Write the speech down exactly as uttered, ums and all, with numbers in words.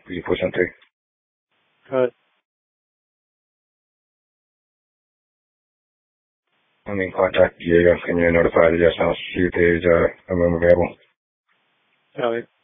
Will you push on through? Good. I'm in contact, Diego. Can you notify the guest house to see if there's uh, a room available? Elliot.